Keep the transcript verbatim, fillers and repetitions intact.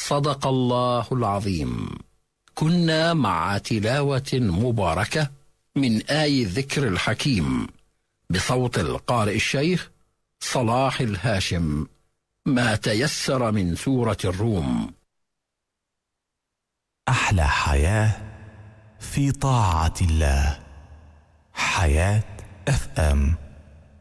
صدق الله العظيم. كنا مع تلاوة مباركة من آي الذكر الحكيم بصوت القارئ الشيخ صلاح الهاشم، ما تيسر من سورة الروم. أحلى حياة في طاعة الله. حياة اف ام.